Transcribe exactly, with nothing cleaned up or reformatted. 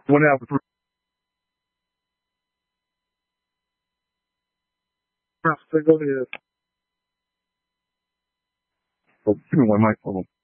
One out for three. Go ahead. Oh, give me one mic. Hold on.